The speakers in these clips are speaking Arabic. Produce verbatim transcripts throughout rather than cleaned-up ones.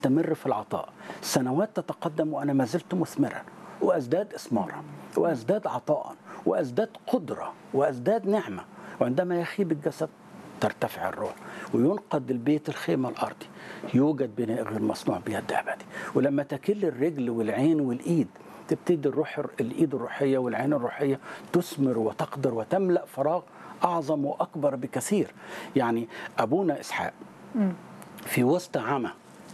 استمر في العطاء. سنوات تتقدم وأنا ما زلت مثمرا وأزداد إثمارا وأزداد عطاء وأزداد قدرة وأزداد نعمة. وعندما يخيب الجسد ترتفع الروح وينقض البيت الخيمة الأرضي، يوجد بناء غير مصنوع بيد أبدي. ولما تكل الرجل والعين والإيد تبتدي الروح الإيد الروحية والعين الروحية تثمر وتقدر وتملأ فراغ أعظم وأكبر بكثير. يعني أبونا إسحاق في وسط عمى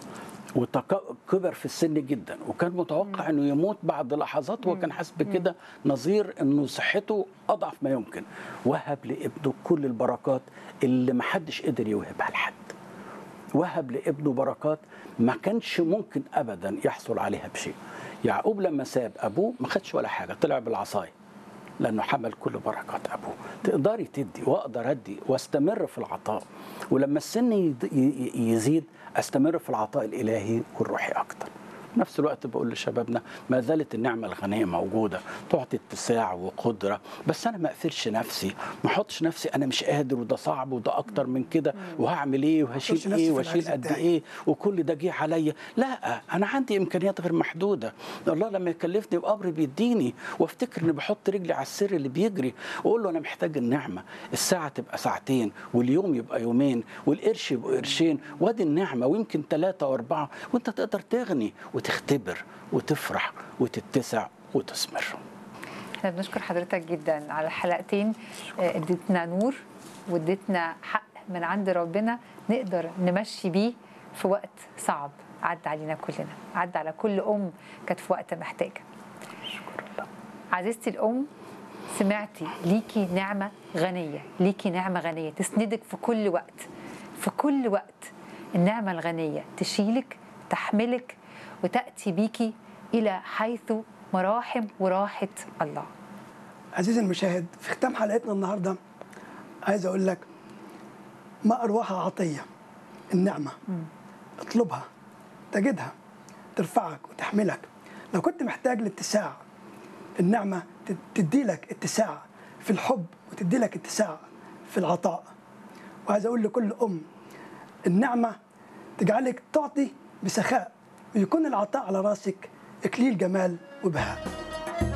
وكبر في السن جدا وكان متوقع انه يموت بعد لحظات، وكان حاسس بكده نظير انه صحته اضعف ما يمكن، وهب لابنه كل البركات اللي ما حدش قدر يوهبها لحد. وهب لابنه بركات ما كانش ممكن ابدا يحصل عليها بشيء. يعقوب لما ساب ابوه ما خدش ولا حاجه، طلع بالعصايه لأنه حمل كل بركات أبوه. تقدري تدي وأقدر أدي واستمر في العطاء، ولما السن يزيد أستمر في العطاء الإلهي والروحي أكتر. في نفس الوقت بقول لشبابنا ما زالت النعمة الغنية موجودة، تعطي اتساع وقدرة، بس أنا ما أقفلش نفسي، ما أحطش نفسي أنا مش قادر وده صعب وده أكتر من كده وهعمل إيه وهشيل إيه وهشيل قد إيه وكل ده جه عليا. لا، أنا عندي إمكانيات غير محدودة. الله لما يكلفني بأمر بيديني، وافتكر إني بحط رجلي على السر اللي بيجري وأقول له أنا محتاج النعمة. الساعة تبقى ساعتين واليوم يبقى يومين والقرش يبقى قرشين، وادي النعمة ويمكن ثلاثة وأربعة، وأنت تقدر تغني وتختبر وتفرح وتتسع وتثمر. احنا بنشكر حضرتك جدا على الحلقتين، اديتنا نور واديتنا حق من عند ربنا نقدر نمشي بيه في وقت صعب عدى علينا كلنا، عدى على كل ام كانت في وقت محتاجه. شكرا لله. عزيزتي الام، سمعتي ليكي نعمه غنيه، ليكي نعمه غنيه تسندك في كل وقت، في كل وقت. النعمه الغنيه تشيلك، تحملك، وتأتي بيكي إلى حيث مراحم وراحة الله. عزيزي المشاهد، في ختام حلقتنا النهاردة عايز أقول لك ما أروعها عطية النعمة. م. اطلبها تجدها، ترفعك وتحملك. لو كنت محتاج لاتساع، النعمة تدي لك اتساع في الحب وتدي لك اتساع في العطاء. وعايز أقول لكل أم النعمة تجعلك تعطي بسخاء ويكون العطاء على راسك إكليل جمال وبهاء.